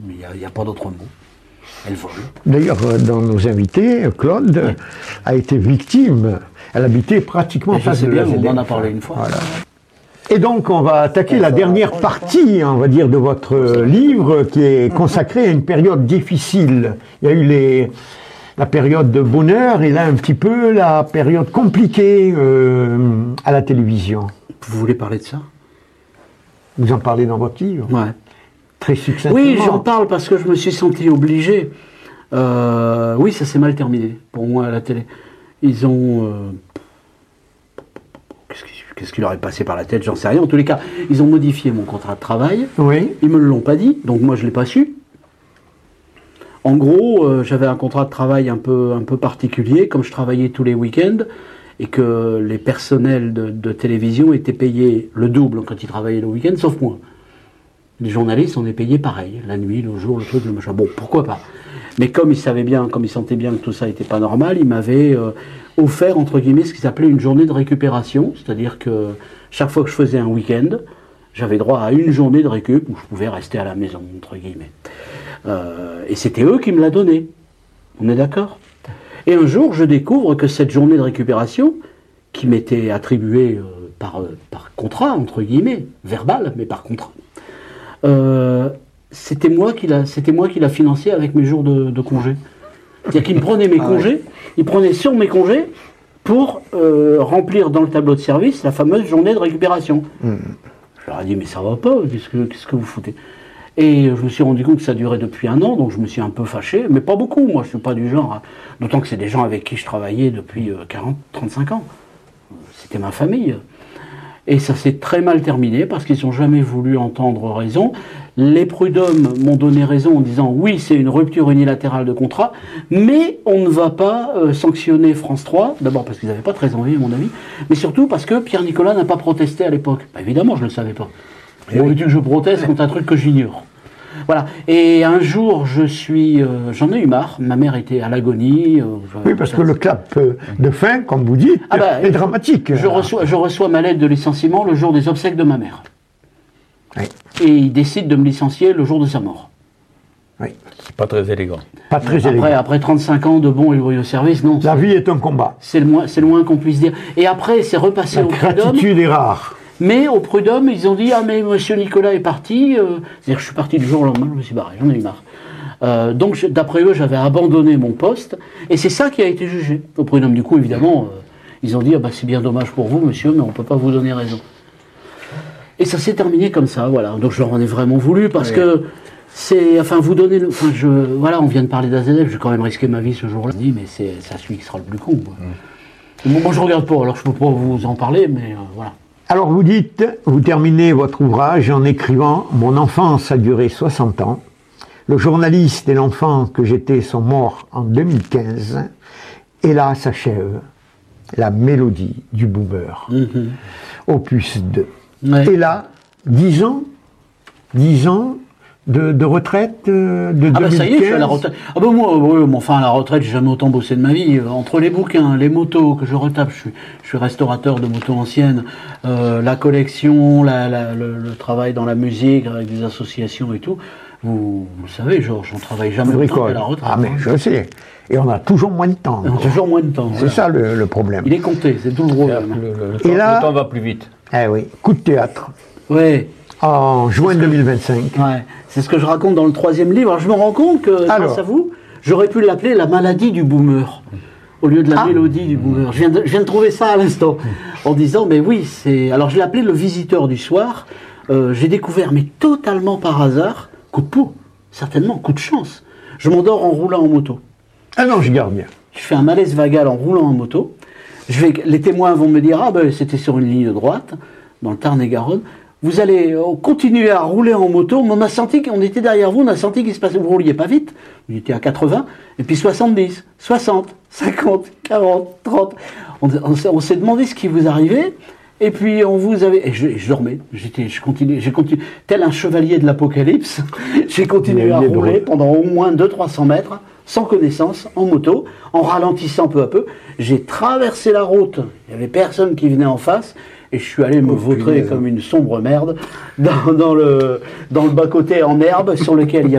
Il n'y a pas d'autre mot. Elle vole. D'ailleurs, dans nos invités, Claude a été victime. Elle habitait pratiquement en face de la on en a ZF. parlé une fois. Voilà. Et donc, on va attaquer la dernière partie, on va dire, de votre livre, qui est consacrée à une période difficile. Il y a eu la période de bonheur et là, un petit peu, la période compliquée à la télévision. Vous voulez parler de ça? Vous en parlez dans votre livre? Ouais. Très succinctement. Oui, j'en parle parce que je me suis senti obligé. Oui, ça s'est mal terminé, pour moi, à la télé. Ils ont... Qu'est-ce qui leur est passé par la tête, j'en sais rien. En tous les cas, ils ont modifié mon contrat de travail. Oui. Ils me l'ont pas dit, donc moi je l'ai pas su. En gros, j'avais un contrat de travail un peu particulier, comme je travaillais tous les week-ends, et que les personnels de télévision étaient payés le double quand ils travaillaient le week-end, sauf moi. Les journalistes, on est payés pareil, la nuit, le jour, le truc, le machin. Bon, pourquoi pas. Mais comme ils savaient bien, comme ils sentaient bien que tout ça n'était pas normal, ils m'avaient offert, entre guillemets, ce qu'ils appelaient une journée de récupération. C'est-à-dire que chaque fois que je faisais un week-end, j'avais droit à une journée de récup où je pouvais rester à la maison, entre guillemets. Et c'était eux qui me la donnaient. On est d'accord? Et un jour, je découvre que cette journée de récupération, qui m'était attribuée par contrat, entre guillemets, verbal, mais par contrat, c'était moi qui l'a financé avec mes jours de congé. C'est-à-dire qu'il me prenait mes congés, il prenait sur mes congés pour remplir dans le tableau de service la fameuse journée de récupération. Je leur ai dit, mais ça va pas, qu'est-ce que vous foutez? Et je me suis rendu compte que ça durait depuis 1 an, donc je me suis un peu fâché, mais pas beaucoup, moi je suis pas du genre, d'autant que c'est des gens avec qui je travaillais depuis 35 ans. C'était ma famille. Et ça s'est très mal terminé parce qu'ils n'ont jamais voulu entendre raison. Les prud'hommes m'ont donné raison en disant oui, c'est une rupture unilatérale de contrat, mais on ne va pas sanctionner France 3, d'abord parce qu'ils n'avaient pas très envie à mon avis, mais surtout parce que Pierre Nicolas n'a pas protesté à l'époque. Bah, évidemment, je ne le savais pas. Bon, veux-tu que je proteste contre un truc que j'ignore? Voilà. Et un jour, j'en ai eu marre. Ma mère était à l'agonie. Oui, parce que le clap de fin, comme vous dites, est dramatique. Je reçois ma lettre de licenciement le jour des obsèques de ma mère. Oui. Et il décide de me licencier le jour de sa mort. Oui. C'est pas très élégant. Pas très élégant. Après 35 ans de bons et loyaux services, non. La vie est un combat. C'est le moins qu'on puisse dire. Et après, c'est repassé au prud'homme. La gratitude est rare. Mais au prud'homme, ils ont dit « Ah, mais monsieur Nicolas est parti. » C'est-à-dire que je suis parti du jour au lendemain, je me suis barré, j'en ai eu marre. Donc, d'après eux, j'avais abandonné mon poste. Et c'est ça qui a été jugé. Au prud'homme, du coup, évidemment, ils ont dit « Ah, bah, c'est bien dommage pour vous, monsieur, mais on ne peut pas vous donner raison. » Et ça s'est terminé comme ça, voilà. Donc, je leur en ai vraiment voulu parce que c'est... Enfin, vous donnez... Voilà, on vient de parler d'AZF, j'ai quand même risqué ma vie ce jour-là. Je dis « Mais c'est celui qui sera le plus con. » Moi, je regarde pas, alors je peux pas vous en parler, mais voilà. Alors vous terminez votre ouvrage en écrivant « Mon enfance a duré 60 ans. Le journaliste et l'enfant que j'étais sont morts en 2015. Et là s'achève la mélodie du boomer. Opus 2. Ouais. Et là, 10 ans de retraite de 2015. Ah bah ça y est, je suis à la retraite. Ah bah moi, enfin à la retraite, j'ai jamais autant bossé de ma vie. Entre les bouquins, les motos que je retape, je suis restaurateur de motos anciennes, la collection, le travail dans la musique avec des associations et tout. Vous savez, j'en travaille jamais autant qu'à la retraite. Ah mais je sais. Et on a toujours moins de temps. On a toujours moins de temps. C'est ça le problème. Il est compté, c'est tout le problème. Le temps va plus vite. Eh oui, coup de théâtre. Oui. En juin 2025. Ouais, c'est ce que je raconte dans le 3e livre. Alors je me rends compte que, grâce à vous, j'aurais pu l'appeler la maladie du boomer, au lieu de la mélodie du boomer. Je viens de trouver ça à l'instant, en disant, mais oui, c'est... Alors je l'ai appelé le visiteur du soir. J'ai découvert, mais totalement par hasard, coup de peau, certainement, coup de chance. Je m'endors en roulant en moto. Ah non, je garde bien. Je fais un malaise vagal en roulant en moto. Les témoins vont me dire, ah ben c'était sur une ligne droite, dans le Tarn-et-Garonne. Vous allez continuer à rouler en moto, mais on a senti qu'on était derrière vous, on a senti qu'il se passait, vous rouliez pas vite, vous étiez à 80, et puis 70, 60, 50, 40, 30. On s'est demandé ce qui vous arrivait, et puis on vous avait... Et je dormais, j'ai continué, tel un chevalier de l'apocalypse, j'ai continué à rouler pendant au moins 200-300 mètres, sans connaissance, en moto, en ralentissant peu à peu. J'ai traversé la route, il n'y avait personne qui venait en face, et je suis allé me vautrer comme une sombre merde dans le bas-côté en herbe sur lequel il y avait